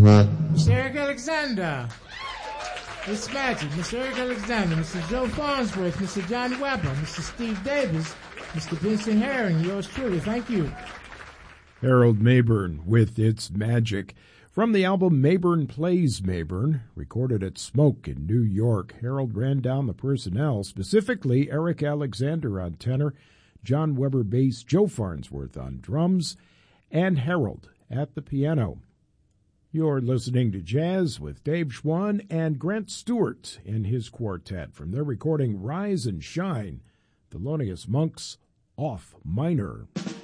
Mr. Eric Alexander. It's Magic. Mr. Eric Alexander, Mr. Joe Farnsworth, Mr. John Weber, Mr. Steve Davis, Mr. Vincent Herring, yours truly. Thank you. Harold Mabern with It's Magic. From the album Mabern Plays Mabern, recorded at Smoke in New York, Harold ran down the personnel, specifically Eric Alexander on tenor, John Weber bass, Joe Farnsworth on drums, and Harold at the piano. You're listening to Jazz with Dave Schwann and Grant Stewart in his quartet from their recording Rise and Shine, Thelonious Monk's Off Minor.